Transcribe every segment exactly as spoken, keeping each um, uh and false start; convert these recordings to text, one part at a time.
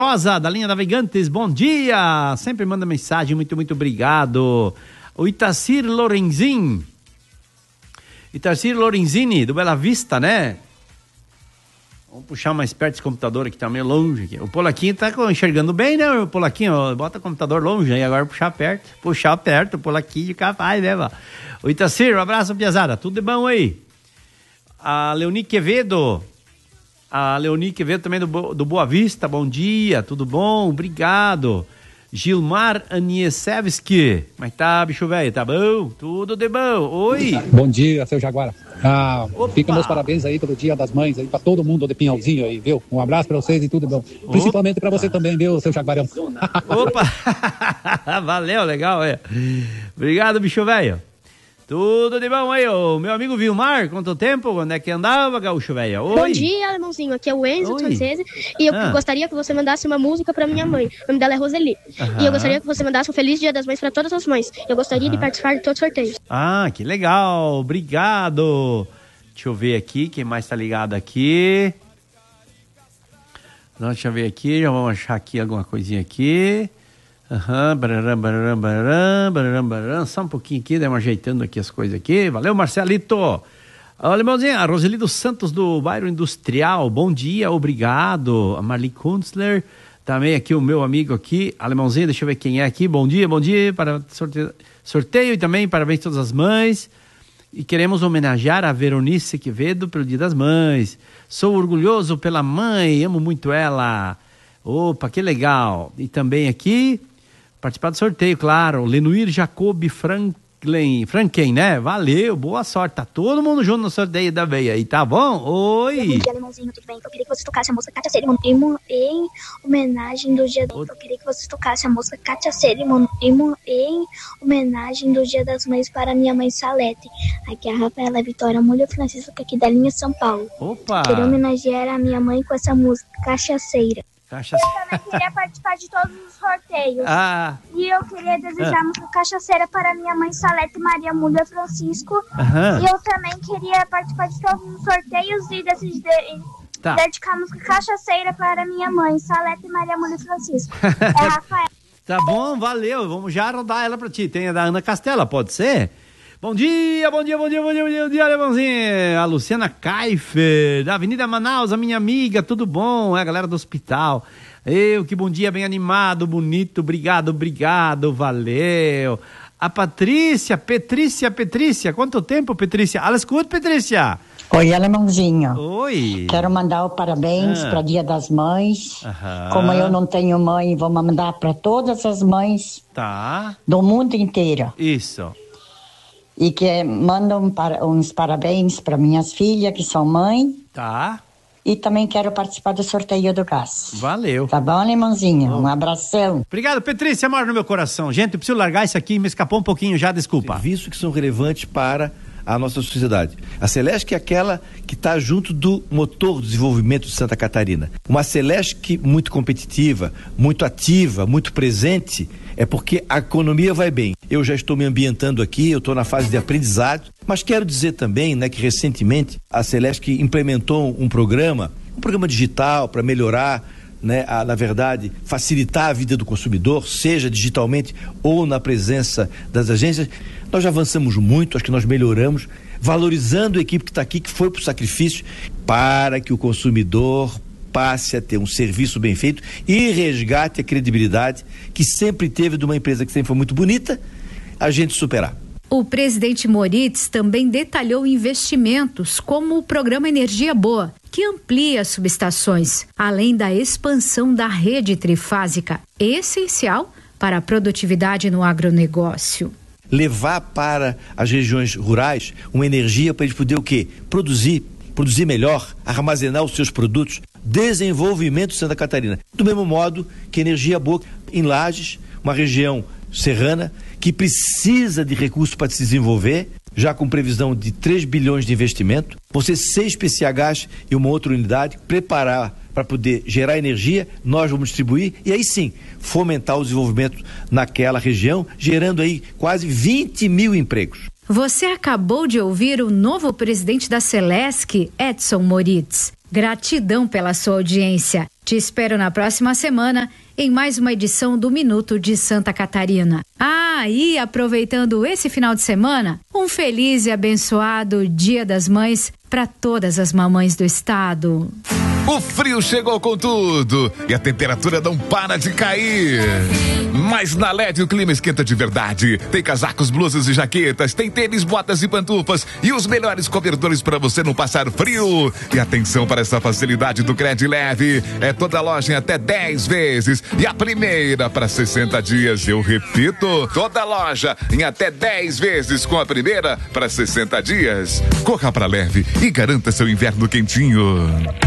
Rosa, da linha Navegantes, bom dia, sempre manda mensagem, muito, muito obrigado. O Itacir Lorenzin, Itacir Lorenzini, do Bela Vista, né? Vamos puxar mais perto esse computador aqui, tá meio longe aqui. O Polaquinho tá enxergando bem, né, o Polaquinho? Ó, bota o computador longe aí, agora puxar perto, puxar perto, o Polaquinho capaz, né, mano? O Itacir, um abraço, piazada, tudo de bom aí? A Leoni Quevedo, a Leoni Quevedo também do, do Boa Vista, bom dia, tudo bom? Obrigado. Gilmar Aniesevski, como é que tá, bicho velho? Tá bom? Tudo de bom? Oi. Bom dia, seu Jaguara. Ah, fica meus parabéns aí pelo Dia das Mães aí pra todo mundo de Pinhalzinho aí, viu? Um abraço pra vocês e tudo bom. Principalmente Opa. pra você também, viu, seu Jaguarão? Opa! Valeu, legal, é. Obrigado, bicho velho. Tudo de bom aí, ô, meu amigo Vilmar, quanto tempo, onde é que andava, gaúcho velho? Oi. Bom dia, alemãozinho, aqui é o Enzo Francese e eu ah. gostaria que você mandasse uma música pra minha mãe, o nome dela é Roseli, Aham. e eu gostaria que você mandasse um Feliz Dia das Mães pra todas as mães, eu gostaria Aham. de participar de todos os sorteios. Ah, que legal, obrigado. Deixa eu ver aqui, quem mais tá ligado aqui? Não, deixa eu ver aqui, já vamos achar aqui alguma coisinha aqui. Aham, bararam, bararam, bararam, bararam, bararam. Só um pouquinho aqui, demos ajeitando aqui as coisas aqui. Valeu, Marcelito. Alemãozinho, a Roseli dos Santos do Bairro Industrial, bom dia, obrigado. A Marli Kunstler, também aqui o meu amigo aqui, Alemãozinho, deixa eu ver quem é aqui. Bom dia, bom dia, para sorteio, sorteio e também parabéns a todas as mães. E queremos homenagear a Veronice Quevedo pelo Dia das Mães. Sou orgulhoso pela mãe, amo muito ela. Opa, que legal. E também aqui... participar do sorteio, claro. Lenuir Jacob Franklin, Franken, né? Valeu, boa sorte. Tá todo mundo junto no sorteio da veia aí, tá bom? Oi. Bom dia, alemãozinho, tudo bem? Eu queria que você tocasse a música Cátia Cerimon em homenagem do dia... Eu queria que você tocasse a música Cátia Cerimon em homenagem do Dia das Mães para minha mãe Salete. Aqui é a Rafaela Vitória Mulher Francisco, aqui da linha São Paulo. Opa. Queria homenagear a minha mãe com essa música Cachaceira. Cachaceira. Eu também queria participar de todos os sorteios. Ah. E eu queria desejar ah. música Cachaceira para minha mãe Salete Maria Mulher Francisco. Aham. E eu também queria participar de todos os sorteios e decidir tá. dedicar a música Cachaceira para minha mãe Salete Maria Mulher Francisco. É Rafael. Tá bom, valeu. Vamos já rodar ela pra ti. Tem a da Ana Castela, pode ser? Bom dia, bom dia, bom dia, bom dia, bom dia, bom dia, alemãozinho. A Luciana Kaifer, da Avenida Manaus, a minha amiga, tudo bom? É a galera do hospital. Eu, que bom dia, bem animado, bonito, obrigado, obrigado, valeu. A Patrícia, Petrícia, Petrícia, quanto tempo, Petrícia? Alles gut, Petrícia? Oi, alemãozinho. Oi. Quero mandar o parabéns ah. para Dia das Mães. Aham. Como eu não tenho mãe, vou mandar para todas as mães tá. do mundo inteiro. Isso. E que mandam para, uns parabéns para minhas filhas, que são mãe. Tá. E também quero participar do sorteio do gás. Valeu. Tá bom, alemãozinho? Oh. Um abração. Obrigado, Petrícia, mora no meu coração. Gente, eu preciso largar isso aqui, me escapou um pouquinho já, desculpa. Serviços que são relevantes para a nossa sociedade. A Celesc é aquela que está junto do motor do desenvolvimento de Santa Catarina. Uma Celesc muito competitiva, muito ativa, muito presente, é porque a economia vai bem. Eu já estou me ambientando aqui, eu estou na fase de aprendizado, mas quero dizer também, né, que recentemente a Celesc implementou um programa, um programa digital para melhorar, né, a, na verdade, facilitar a vida do consumidor, seja digitalmente ou na presença das agências. Nós já avançamos muito, acho que nós melhoramos, valorizando a equipe que está aqui, que foi para o sacrifício, para que o consumidor passe a ter um serviço bem feito e resgate a credibilidade que sempre teve de uma empresa que sempre foi muito bonita, a gente superar. O presidente Moritz também detalhou investimentos como o programa Energia Boa, que amplia as subestações, além da expansão da rede trifásica, essencial para a produtividade no agronegócio. Levar para as regiões rurais uma energia para eles poderem o quê? Produzir, produzir melhor, armazenar os seus produtos, desenvolvimento de Santa Catarina. Do mesmo modo que Energia Boa em Lages, uma região serrana, que precisa de recursos para se desenvolver, já com previsão de três bilhões de investimento, você seis P C Hs e uma outra unidade, preparar para poder gerar energia, nós vamos distribuir e aí sim, fomentar o desenvolvimento naquela região, gerando aí quase vinte mil empregos. Você acabou de ouvir o novo presidente da Celesc, Edson Moritz. Gratidão pela sua audiência Te espero na próxima semana em mais uma edição do Minuto de Santa Catarina. Ah, e aproveitando esse final de semana, um feliz e abençoado Dia das Mães para todas as mamães do estado. O frio chegou com tudo e a temperatura não para de cair. Mas na L E D o clima esquenta de verdade. Tem casacos, blusas e jaquetas, tem tênis, botas e pantufas e os melhores cobertores para você não passar frio. E atenção para essa facilidade do Cred Leve. É toda loja em até dez vezes e a primeira para sessenta dias. Eu repito, toda loja em até dez vezes com a primeira para sessenta dias. Corra para Leve e garanta seu inverno quentinho.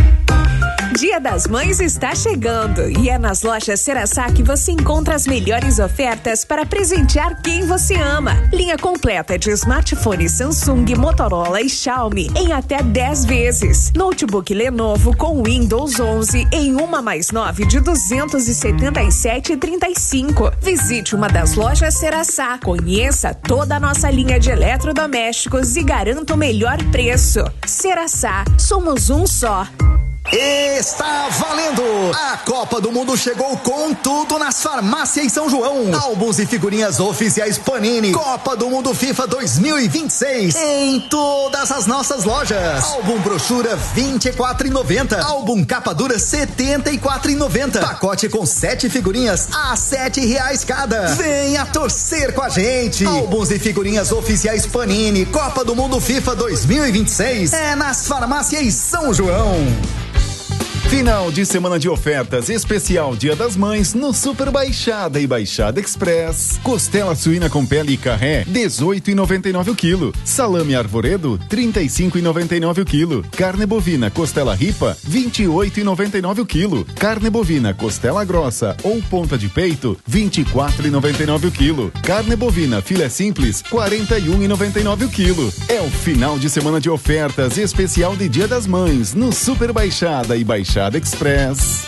Dia das Mães está chegando e é nas lojas Ceraçá que você encontra as melhores ofertas para presentear quem você ama. Linha completa de smartphones Samsung, Motorola e Xiaomi em até dez vezes. Notebook Lenovo com Windows onze em uma mais nove de duzentos e setenta e sete reais e trinta e cinco centavos. Visite uma das lojas Ceraçá, conheça toda a nossa linha de eletrodomésticos e garanta o melhor preço. Ceraçá, somos um só. Está valendo! A Copa do Mundo chegou com tudo nas farmácias São João. Álbuns e figurinhas oficiais Panini. Copa do Mundo FIFA dois mil e vinte e seis em todas as nossas lojas. Álbum brochura vinte e quatro reais e noventa centavos. Álbum capa dura setenta e quatro reais e noventa centavos. Pacote com sete figurinhas a sete reais cada. Venha torcer com a gente. Álbuns e figurinhas oficiais Panini. Copa do Mundo FIFA dois mil e vinte e seis é nas farmácias São João. Final de semana de ofertas especial Dia das Mães no Super Baixada e Baixada Express. Costela suína com pele e carré, dezoito reais e noventa e nove o quilo. Salame arvoredo, trinta e cinco reais e noventa e nove o quilo. Carne bovina costela ripa, vinte e oito reais e noventa e nove o quilo. Carne bovina costela grossa ou ponta de peito, vinte e quatro reais e noventa e nove o quilo. Carne bovina filé simples, quarenta e um reais e noventa e nove o quilo. É o final de semana de ofertas especial de Dia das Mães no Super Baixada e Baixada Express.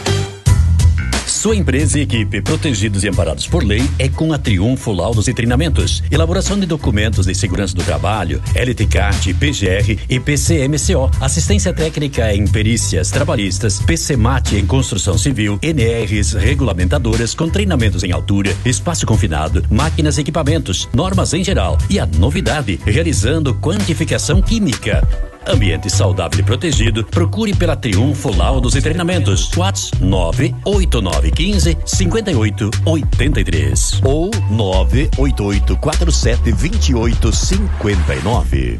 Sua empresa e equipe, protegidos e amparados por lei, é com a Triunfo Laudos e Treinamentos. Elaboração de documentos de segurança do trabalho, L T C A T, P G R e P C M C O. Assistência técnica em perícias trabalhistas, P C M A T em construção civil, N Rs regulamentadoras com treinamentos em altura, espaço confinado, máquinas e equipamentos, normas em geral. E a novidade, realizando quantificação química. Ambiente saudável e protegido, procure pela Triunfo Laudos e Treinamentos. WhatsApp nove oito nove um cinco, cinco oito oito três ou nove oito oito quatro sete dois oito cinco nove.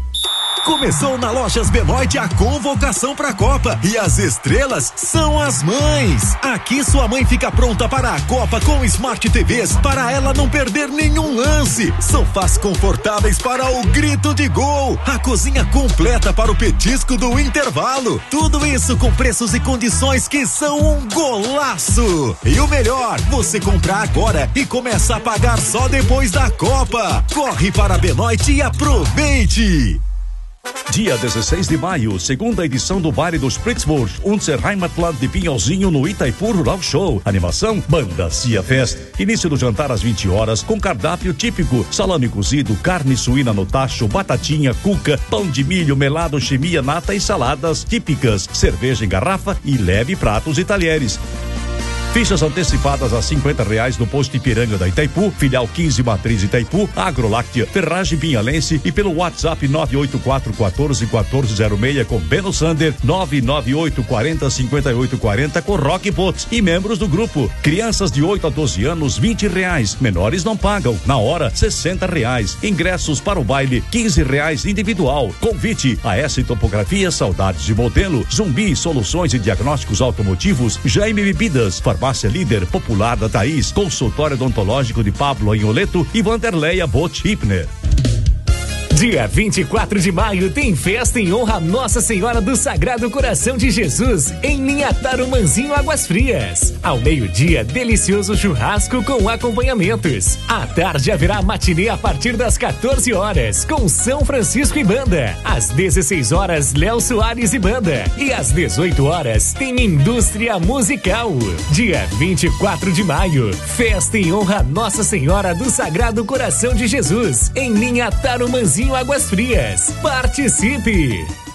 Começou na Lojas Benoit a convocação para a Copa e as estrelas são as mães. Aqui sua mãe fica pronta para a Copa com Smart T Vs para ela não perder nenhum lance. Sofás confortáveis para o grito de gol. A cozinha completa para o petisco do intervalo. Tudo isso com preços e condições que são um golaço. E o melhor, você compra agora e começa a pagar só depois da Copa. Corre para a Benoit e aproveite. Dia dezesseis de maio, segunda edição do Baile dos Pritzburg, Unser Heimatland de Pinhalzinho no Itaipu Rural Show. Animação, Banda Cia Fest. Início do jantar às vinte horas com cardápio típico, salame cozido, carne suína no tacho, batatinha, cuca, pão de milho, melado, chimia, nata e saladas típicas, cerveja em garrafa e leve pratos e talheres. Fichas antecipadas a cinquenta reais no posto Ipiranga da Itaipu, filial quinze Matriz Itaipu, Agroláctea, Ferragem Pinhalense e pelo WhatsApp nove oito quatro um quatro um quatro zero seis com Beno Sander, nove nove oito quatro zero cinco oito quatro zero com Rock Bots e membros do grupo. Crianças de oito a doze anos, vinte reais. Menores não pagam. Na hora, sessenta reais. Ingressos para o baile, quinze reais individual. Convite a S Topografia, Saudades de Modelo, Zumbi, Soluções e Diagnósticos Automotivos, Jaime Bebidas, Farmácia Líder, Popular da Thaís, Consultório Odontológico de Pablo Anholeto e Vanderleia Bot Hipner. Dia vinte e quatro de maio tem festa em honra a Nossa Senhora do Sagrado Coração de Jesus em Linha Tarumanzinho Águas Frias. Ao meio-dia, delicioso churrasco com acompanhamentos. À tarde haverá matinê a partir das quatorze horas com São Francisco e Banda. Às dezesseis horas, Léo Soares e Banda. E às dezoito horas tem Indústria Musical. Dia vinte e quatro de maio, festa em honra a Nossa Senhora do Sagrado Coração de Jesus em Linha Tarumanzinho Águas Frias. Participe!